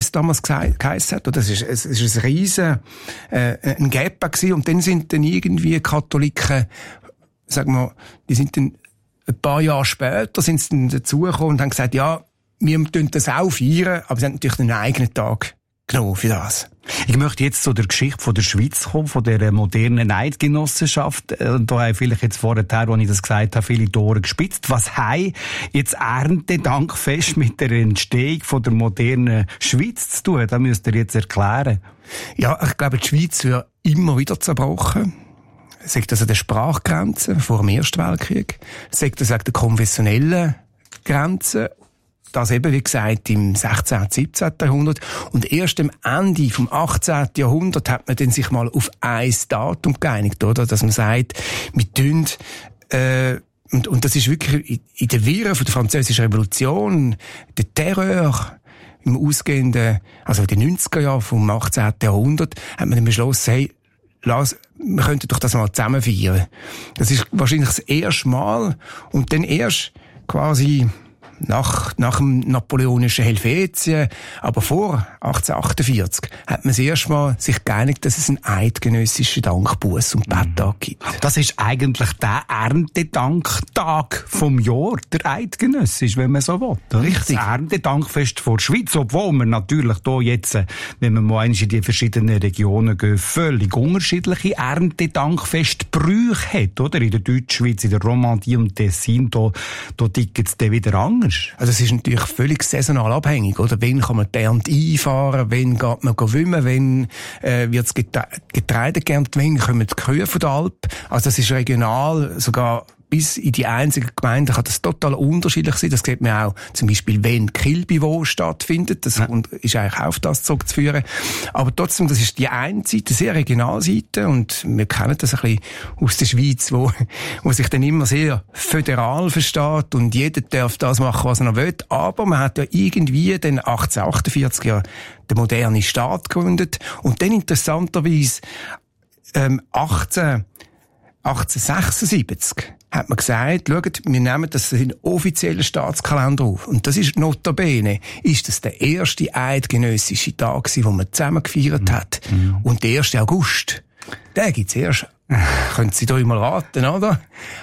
es damals geheissen hat. Das ist ein riesen, ein Gap gewesen. Und dann sind dann irgendwie Katholiken, sagen wir, die sind dann ein paar Jahre später sind sie dann dazugekommen und haben gesagt, ja, wir tun das auch feiern, aber sie haben natürlich einen eigenen Tag genommen für das. Ich möchte jetzt zu der Geschichte von der Schweiz kommen, von der modernen Eidgenossenschaft. Da haben vielleicht jetzt vorher, als ich das gesagt habe, viele Tore gespitzt. Was haben jetzt Erntedankfest mit der Entstehung von der modernen Schweiz zu tun? Das müsst ihr jetzt erklären. Ja, ich glaube, die Schweiz wird immer wieder zerbrochen. Sagt das an den Sprachgrenzen vor dem Ersten Weltkrieg. Sagt das an den konfessionellen Grenzen. Das eben, wie gesagt, im 16. und 17. Jahrhundert. Und erst am Ende vom 18. Jahrhundert hat man dann sich mal auf ein Datum geeinigt, oder? Dass man sagt, wir tun, und das ist wirklich in der Wirren von der Französischen Revolution, der Terror, im ausgehenden, also in den 90er Jahren vom 18. Jahrhundert, hat man dann beschlossen, hey, wir könnten doch das mal zusammen feiern. Das ist wahrscheinlich das erste Mal. Und dann erst quasi nach dem napoleonischen Helvetien, aber vor 1848, hat man das erste Mal sich geeinigt, dass es einen eidgenössischen Dankbuß und Betttag gibt. Das ist eigentlich der Erntedanktag vom Jahr, der eidgenössisch, wenn man so will. Richtig. Das Erntedankfest vor der Schweiz, obwohl man natürlich hier jetzt, wenn man mal in die verschiedenen Regionen geht, völlig unterschiedliche Erntedankfestbrüche hat, oder? In der Deutschschweiz, in der Romandie und Tessin, da tickt es dann wieder anders. Also es ist natürlich völlig saisonal abhängig, oder? Wann kann man die Ernte einfahren, wann geht man wimmen, wann wird das Getreide geerntet, wann kommen die Kühe von der Alp. Also das ist regional, sogar bis in die einzelnen Gemeinden kann das total unterschiedlich sein. Das sieht man auch zum Beispiel, wenn Kilbiwo stattfindet. Das ist eigentlich auf das zurückzuführen. Aber trotzdem, das ist die eine Seite, sehr Regionalseite. Und wir kennen das ein bisschen aus der Schweiz, wo sich dann immer sehr föderal versteht und jeder darf das machen, was er noch will. Aber man hat ja irgendwie dann 1848 ja den modernen Staat gegründet. Und dann interessanterweise 1876 hat man gesagt, schaut, wir nehmen das in den offiziellen Staatskalender auf. Und das ist notabene, ist das der erste eidgenössische Tag gewesen, den man zusammen gefeiert hat. Und der 1. August, den gibt's erst, können Sie da mal raten, oder?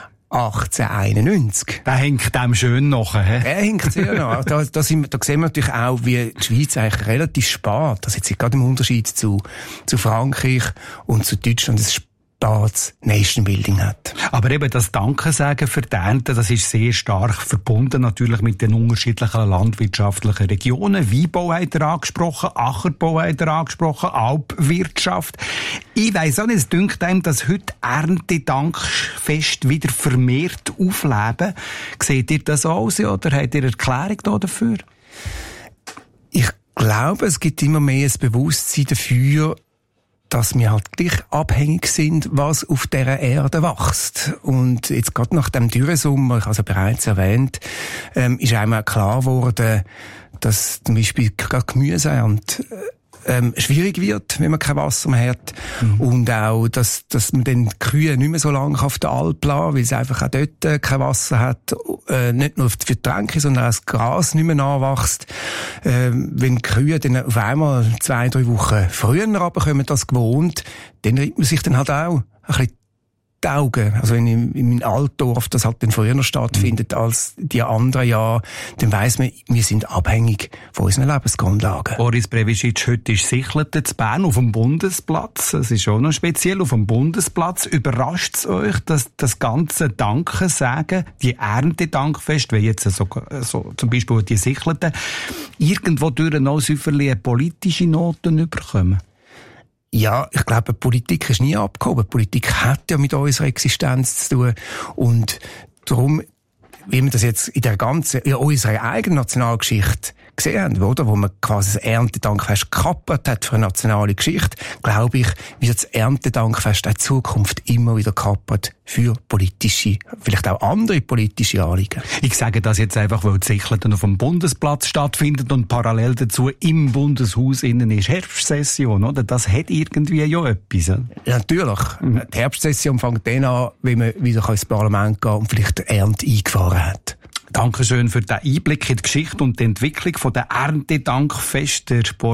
1891. Der hängt dem schön nachher, hä? Der hängt sehr nach. Da sehen wir natürlich auch, wie die Schweiz eigentlich relativ spät, das jetzt gerade im Unterschied zu Frankreich und zu Deutschland, das Nation-Building hat. Aber eben das Dankesagen für die Ernte, das ist sehr stark verbunden natürlich mit den unterschiedlichen landwirtschaftlichen Regionen. Weinbau hat er angesprochen, Ackerbau hat er angesprochen, Alpwirtschaft. Ich weiss auch nicht, es dünkt einem, dass heute Erntedankfest wieder vermehrt aufleben. Seht ihr das aus oder habt ihr eine Erklärung dafür? Ich glaube, es gibt immer mehr ein Bewusstsein dafür, dass wir halt gleich abhängig sind, was auf dieser Erde wächst. Und jetzt gerade nach dem Dürresommer, ich habe es ja bereits erwähnt, ist einmal klar geworden, dass zum Beispiel gerade Gemüseernte schwierig wird, wenn man kein Wasser mehr hat. Und auch, dass man dann die Kühe nicht mehr so lange auf der Alp lassen, weil es einfach auch dort kein Wasser hat. Nicht nur für die Tränke, sondern auch das Gras nicht mehr nachwächst. Wenn die Kühe dann auf einmal 2-3 Wochen früher runterkommen als gewohnt, dann reibt man sich dann halt auch ein bisschen die Augen. Also wenn in Altdorf das halt dann früher stattfindet als die anderen Jahre, dann weiss man, wir sind abhängig von unseren Lebensgrundlagen. Boris Brevicic, heute ist Sichlete zu Bern auf dem Bundesplatz. Es ist auch noch speziell auf dem Bundesplatz. Überrascht es euch, dass das ganze Dankesagen, die Erntedankfest, wie jetzt so zum Beispiel die Sichlete, irgendwo durch noch politische Noten bekommen? Ja, ich glaube, Politik ist nie abgehoben. Politik hat ja mit unserer Existenz zu tun. Und darum, wie wir das jetzt in unserer eigenen Nationalgeschichte gesehen haben, oder? Wo man quasi das Erntedankfest gekappert hat für eine nationale Geschichte, glaube ich, wird das Erntedankfest auch in Zukunft immer wieder gekappert für politische, vielleicht auch andere politische Anliegen. Ich sage das jetzt einfach, weil die Sichleten auf dem Bundesplatz stattfindet und parallel dazu im Bundeshaus innen ist Herbstsession, oder? Das hat irgendwie ja etwas. Ja, natürlich. Die Herbstsession fängt dann an, wenn man wieder ins Parlament gehen und vielleicht die Ernte eingefahren hat. Dankeschön für den Einblick in die Geschichte und die Entwicklung von der Erntedankfest. Der